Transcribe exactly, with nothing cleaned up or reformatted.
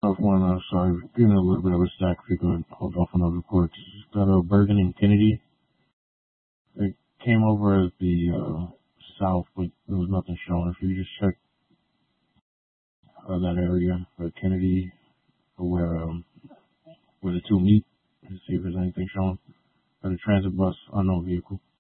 Tough one. Uh, sorry, giving a little bit of a stack if you could hold off on those reports. Got a Bergen and Kennedy. It came over at the uh, south, but there was nothing showing. If you just check uh, that area for Kennedy, where um, where the two meet, and see if there's anything showing. For the transit bus, unknown vehicle.